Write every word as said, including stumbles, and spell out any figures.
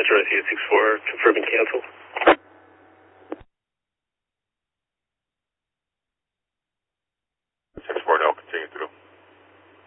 Master I C eight six four, confirming cancel.